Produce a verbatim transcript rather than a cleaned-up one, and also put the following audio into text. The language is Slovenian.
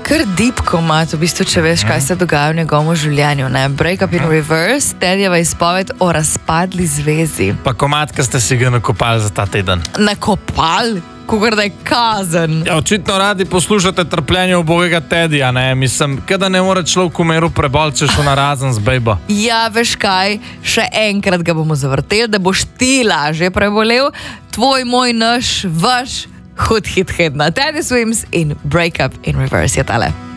kar deep komat, v bistvu, če veš, kaj se dogaja v njegovem življenju. Ne? Break up in reverse, Teddyjeva izpoved o razpadli zvezi. Pa komat, ki ste si ga nakopali za ta teden. Nakopali? Kukor da je kazen. Ja, očitno radi poslušate trpljenje ubogega Teddyja, ne? Mislim, kada ne more človek v miru prebol, če šel na razen z bejbo. Ja, veš kaj, še enkrat ga bomo zavrteli, da boš ti lažje prebolel. Tvoj, moj, naš, vaš hud hit hit na Teddy Swims in Break up in reverse je tale.